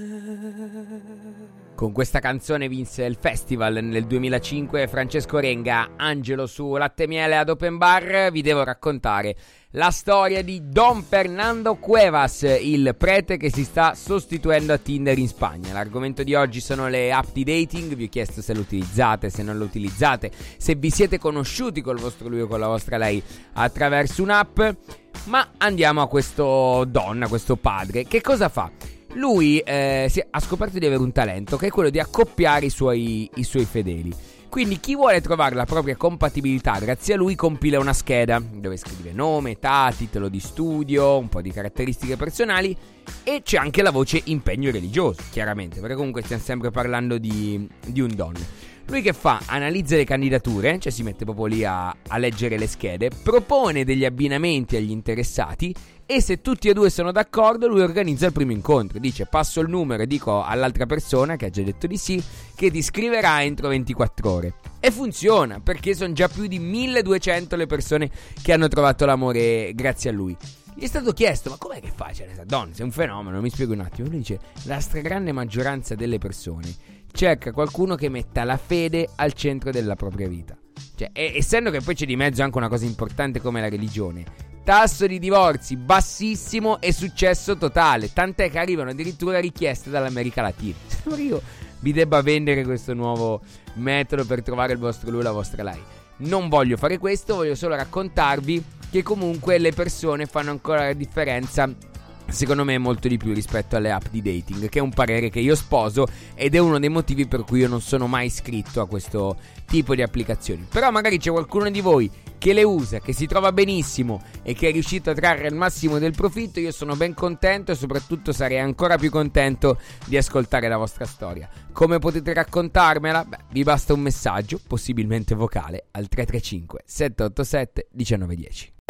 Con questa canzone vinse il festival nel 2005 Francesco Renga, Angelo su Latte e Miele ad Open Bar. Vi devo raccontare la storia di Don Fernando Cuevas, il prete che si sta sostituendo a Tinder in Spagna. L'argomento di oggi sono le app di dating. Vi ho chiesto se lo utilizzate, se non lo utilizzate, se vi siete conosciuti col vostro lui o con la vostra lei attraverso un'app. Ma andiamo a questo Don, a questo padre. Che cosa fa? Lui ha scoperto di avere un talento, che è quello di accoppiare i suoi fedeli. Quindi chi vuole trovare la propria compatibilità grazie a lui compila una scheda dove scrive nome, età, titolo di studio, un po' di caratteristiche personali, e c'è anche la voce impegno religioso, chiaramente, perché comunque stiamo sempre parlando di un Don. Lui che fa? Analizza le candidature, cioè si mette proprio lì a leggere le schede, propone degli abbinamenti agli interessati e se tutti e due sono d'accordo lui organizza il primo incontro. Dice: passo il numero e dico all'altra persona che ha già detto di sì che ti scriverà entro 24 ore. E funziona, perché sono già più di 1200 le persone che hanno trovato l'amore grazie a lui. Gli è stato chiesto: ma com'è che fai? Don, sei un fenomeno, mi spiego un attimo. Lui dice: la stragrande maggioranza delle persone cerca qualcuno che metta la fede al centro della propria vita. Cioè, essendo che poi c'è di mezzo anche una cosa importante come la religione, tasso di divorzi bassissimo e successo totale, tant'è che arrivano addirittura richieste dall'America Latina. Sembra che io vi debba vendere questo nuovo metodo per trovare il vostro lui o la vostra lei. Non voglio fare questo, voglio solo raccontarvi che comunque le persone fanno ancora la differenza, secondo me molto di più rispetto alle app di dating, che è un parere che io sposo ed è uno dei motivi per cui io non sono mai iscritto a questo tipo di applicazioni. Però magari c'è qualcuno di voi che le usa, che si trova benissimo e che è riuscito a trarre il massimo del profitto. Io sono ben contento e soprattutto sarei ancora più contento di ascoltare la vostra storia. Come potete raccontarmela? Vi basta un messaggio, possibilmente vocale, al 335 787 1910.